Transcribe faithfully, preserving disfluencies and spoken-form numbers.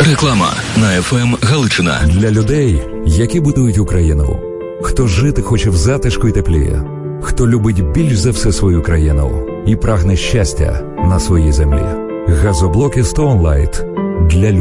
Реклама на еф ем Галичина. Для людей, які будують Україну. Хто жити хоче в затишку й теплі. Хто любить більш за все свою країну і прагне щастя на своїй землі. Газоблоки Stoneline для людей.